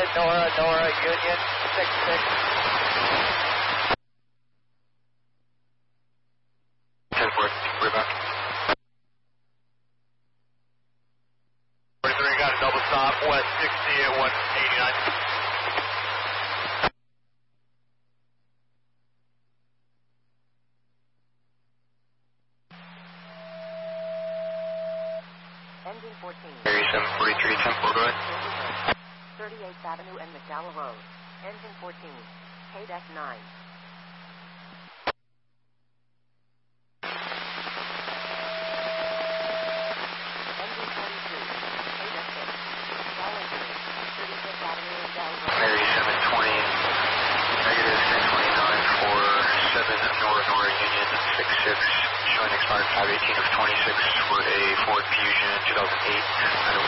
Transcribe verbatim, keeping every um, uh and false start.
Nora, Nora, Union, six six. ten four, we're back. forty-three, got a double stop, west sixty at one eighty-nine. Engine fourteen. Area seven forty-three, ten four, go ahead. thirty-eighth Avenue and McDowell Road. Engine fourteen. K nine. Engine twenty-three. K six. Dollar three. thirty-fifth Avenue and Dell Road. Area seven twenty, negative ten twenty-nine for seven Nora, Nora, Union, six six, showing expired five eighteen of twenty-six for a Ford Fusion two thousand eight.